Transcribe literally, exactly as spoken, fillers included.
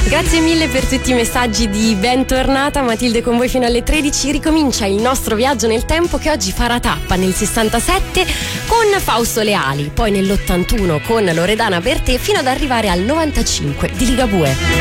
Grazie mille per tutti i messaggi di bentornata. Matilde con voi fino alle tredici. Ricomincia il nostro viaggio nel tempo, che oggi farà tappa nel sessantasette con Fausto Leali, poi nell'ottantuno con Loredana Bertè, fino ad arrivare al novantacinque di Ligabue.